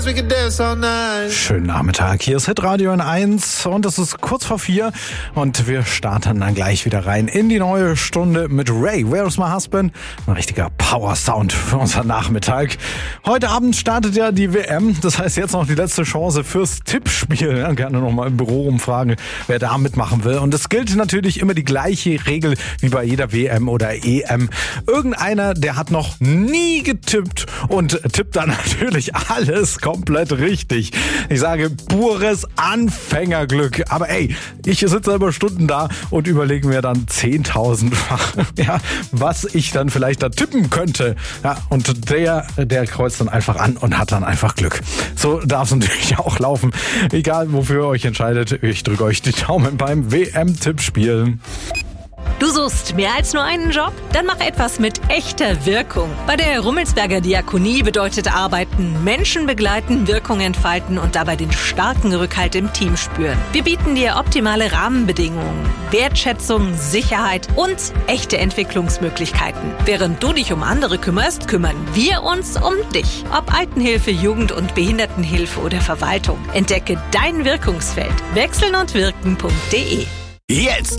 Schönen Nachmittag, hier ist Hitradio N1 und es ist kurz vor 4 und wir starten dann gleich wieder rein in die neue Stunde mit Ray, Where's My Husband? Ein richtiger Power-Sound für unseren Nachmittag. Heute Abend startet ja die WM, das heißt jetzt noch die letzte Chance fürs Tippspiel. Ja, gerne nochmal im Büro umfragen, wer da mitmachen will. Und es gilt natürlich immer die gleiche Regel wie bei jeder WM oder EM. Irgendeiner, der hat noch nie getippt und tippt dann natürlich alles komplett richtig. Ich sage pures Anfängerglück. Aber ey, ich sitze selber Stunden da und überlege mir dann 10.000-fach, ja, was ich dann vielleicht da tippen könnte. Ja, und der kreuzt dann einfach an und hat dann einfach Glück. So darf es natürlich auch laufen. Egal, wofür ihr euch entscheidet, ich drücke euch die Daumen beim WM-Tippspiel. Du suchst mehr als nur einen Job? Dann mach etwas mit echter Wirkung. Bei der Rummelsberger Diakonie bedeutet Arbeiten Menschen begleiten, Wirkung entfalten und dabei den starken Rückhalt im Team spüren. Wir bieten dir optimale Rahmenbedingungen, Wertschätzung, Sicherheit und echte Entwicklungsmöglichkeiten. Während du dich um andere kümmerst, kümmern wir uns um dich. Ob Altenhilfe, Jugend- und Behindertenhilfe oder Verwaltung. Entdecke dein Wirkungsfeld. Wechseln und wirken.de. Jetzt